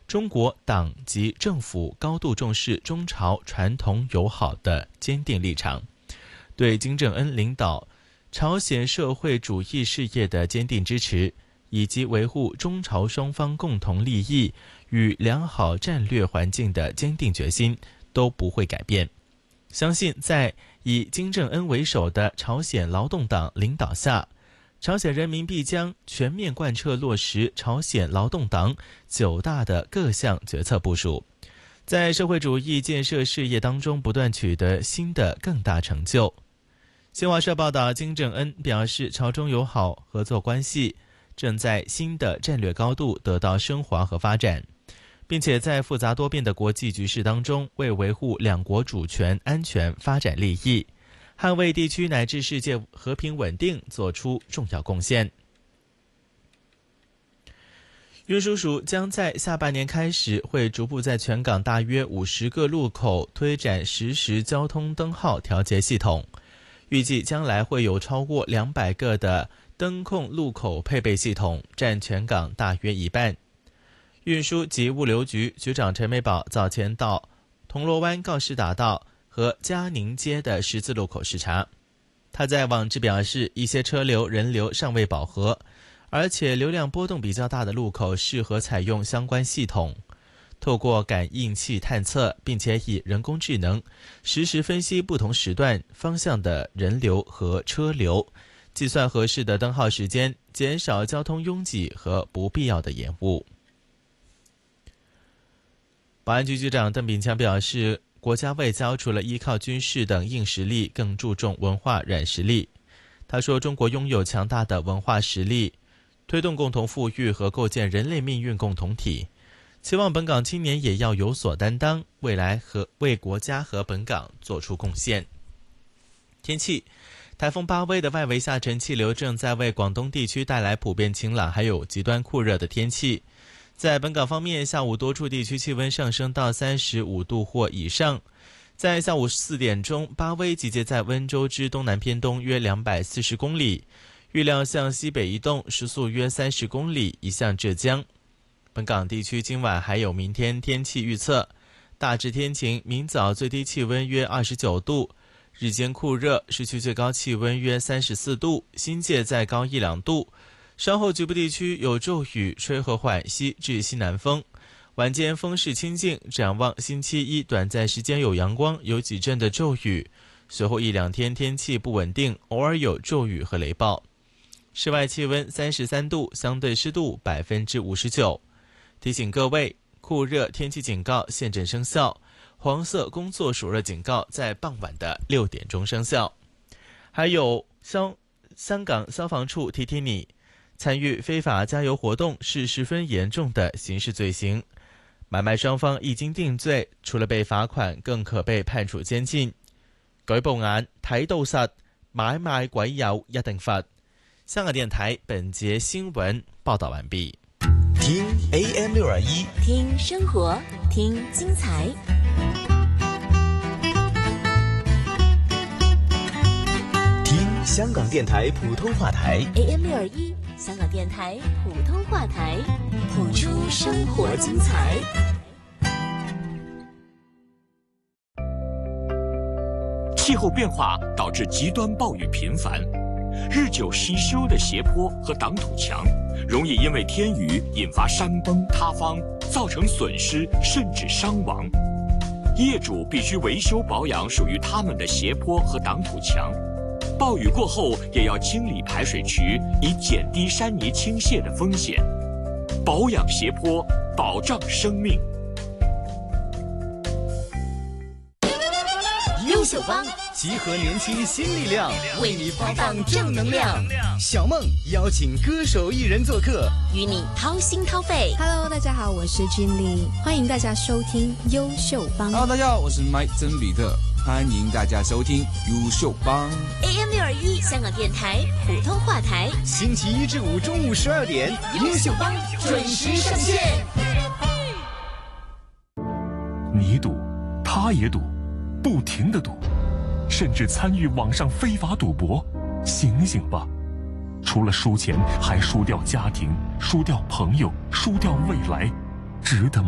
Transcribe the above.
中国党及政府高度重视中朝传统友好的坚定立场，对金正恩领导朝鲜社会主义事业的坚定支持，以及维护中朝双方共同利益与良好战略环境的坚定决心都不会改变。相信在以金正恩为首的朝鲜劳动党领导下，朝鲜人民必将全面贯彻落实朝鲜劳动党9大的各项决策部署，在社会主义建设事业当中不断取得新的更大成就。新华社报道，金正恩表示，朝中友好合作关系正在新的战略高度得到升华和发展，并且在复杂多变的国际局势当中，为维护两国主权、安全、发展利益，捍卫地区乃至世界和平稳定做出重要贡献。运输署将在下半年开始，会逐步在全港大约50个路口推展实时交通灯号调节系统，预计将来会有超过200个的灯控路口配备系统，占全港大约一半。运输及物流局局长陈美宝早前到铜锣湾告士打道和嘉宁街的十字路口视察，他在网誌表示，一些车流人流尚未饱和，而且流量波动比较大的路口适合采用相关系统，透过感应器探测，并且以人工智能实时分析不同时段方向的人流和车流，计算合适的灯号时间，减少交通拥挤和不必要的延误。保安局局长邓炳强表示，国家外交除了依靠军事等硬实力，更注重文化软实力。他说，中国拥有强大的文化实力，推动共同富裕和构建人类命运共同体，期望本港青年也要有所担当，未来为国家和本港做出贡献。天气，台风巴威的外围下沉气流正在为广东地区带来普遍晴朗还有极端酷热的天气。在本港方面，下午多处地区气温上升到35度或以上。在下午4点钟，巴威集结在温州之东南偏东约240公里，预料向西北移动，时速约30公里，移向浙江。本港地区今晚还有明天天气预测，大致天晴，明早最低气温约29度，日间酷热，市区最高气温约34度，新界再高1-2度。稍后局部地区有骤雨，吹和缓西至西南风，晚间风势清劲。展望星期一短暂时间有阳光，有几阵的骤雨，随后1-2天天气不稳定，偶尔有骤雨和雷暴。室外气温33度，相对湿度59%。提醒各位，酷热天气警告现正生效，黄色工作暑热警告在傍晚的6点钟生效。还有香港消防处提提你，参与非法加油活动是十分严重的刑事罪行，买卖雙方一經定罪，除了被罰款，更可被判處監禁。舉報眼睇到實，買賣鬼友一定罰。香港電台本節新聞報道完畢。 聽 AM621， 聽生活，聽精彩。 聽香港電台普通話台 AM621，香港電台普通話台，譜出生活精彩。 氣候變化導致極端暴雨頻繁，日久失修的斜坡和擋土牆容易因為天雨引發山崩塌方，造成損失甚至傷亡。業主必須維修保養屬於他們的斜坡和擋土牆，暴雨過後也要清理排水渠，以減低山泥傾瀉的風險。保養斜坡，保障生命。 優秀幫集合年輕新力量， 為你發放正能量。 小夢邀請歌手藝人做客， 與你掏心掏肺。 Hello， 大家好，我是君麗，歡迎大家收聽優秀幫。 Hello， 大家好，我是麥曾比特，歡迎大家收聽優秀幫。 AM621香港電台普通話台， 星期一至五中午12點， 優秀幫準時上線。 你賭，他也賭，不停地賭，甚至參與網上非法賭博，醒醒吧！除了輸錢，還輸掉家庭，輸掉朋友，輸掉未來，值得嗎？